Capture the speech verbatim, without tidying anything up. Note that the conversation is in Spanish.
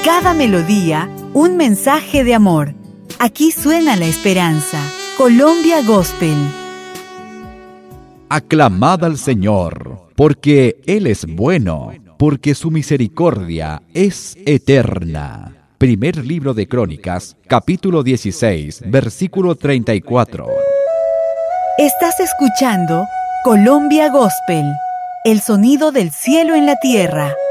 cada melodía, un mensaje de amor. Aquí suena la esperanza. Colombia Gospel. Aclamad al Señor, porque Él es bueno, porque su misericordia es eterna. Primer libro de Crónicas, capítulo dieciséis, versículo treinta y cuatro. Estás escuchando Colombia Gospel, el sonido del cielo en la tierra.